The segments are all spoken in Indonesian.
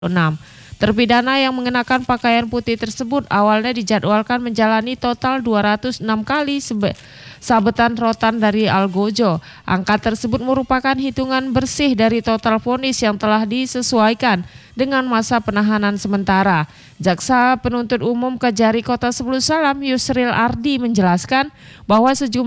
Terpidana yang mengenakan pakaian putih tersebut awalnya dijadwalkan menjalani total 206 kali sabetan rotan dari Algojo. Angka tersebut merupakan hitungan bersih dari total vonis yang telah disesuaikan dengan masa penahanan sementara. Jaksa Penuntut Umum Kejari Kota Sebulu Salam Yusril Ardi menjelaskan bahwa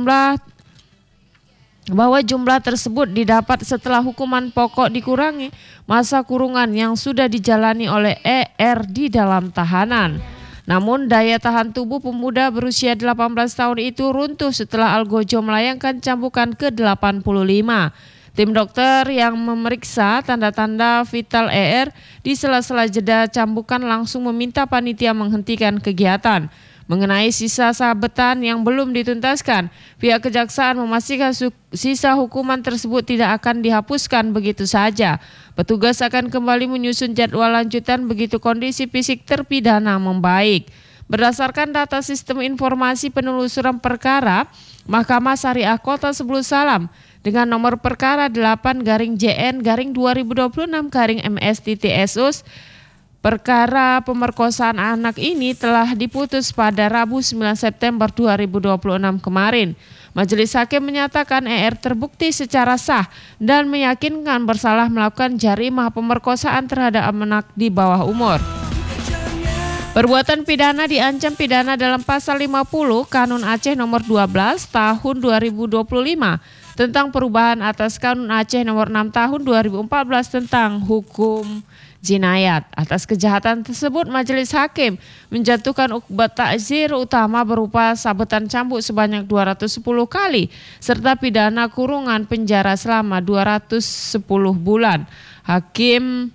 jumlah tersebut didapat setelah hukuman pokok dikurangi masa kurungan yang sudah dijalani oleh ER di dalam tahanan. Namun daya tahan tubuh pemuda berusia 18 tahun itu runtuh setelah Algojo melayangkan cambukan ke-85. Tim dokter yang memeriksa tanda-tanda vital ER di sela-sela jeda cambukan langsung meminta panitia menghentikan kegiatan. Mengenai sisa sabetan yang belum dituntaskan, pihak kejaksaan memastikan sisa hukuman tersebut tidak akan dihapuskan begitu saja. Petugas akan kembali menyusun jadwal lanjutan begitu kondisi fisik terpidana membaik. Berdasarkan data sistem informasi penelusuran perkara, Mahkamah Syariah Kota Sebulu Salam dengan nomor perkara 8-JN-2026-MS-SUS, perkara pemerkosaan anak ini telah diputus pada Rabu 9 September 2026 kemarin. Majelis Hakim menyatakan ER terbukti secara sah dan meyakinkan bersalah melakukan jarimah pemerkosaan terhadap anak di bawah umur. Perbuatan pidana diancam pidana dalam pasal 50 Kanun Aceh nomor 12 tahun 2025 tentang perubahan atas Kanun Aceh nomor 6 tahun 2014 tentang hukum jinayat. Atas kejahatan tersebut, Majelis Hakim menjatuhkan uqbat ta'zir utama berupa sabetan cambuk sebanyak 210 kali serta pidana kurungan penjara selama 210 bulan. Hakim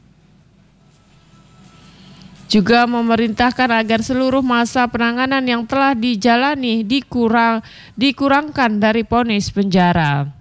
juga memerintahkan agar seluruh masa penanganan yang telah dijalani dikurangkan dari vonis penjara.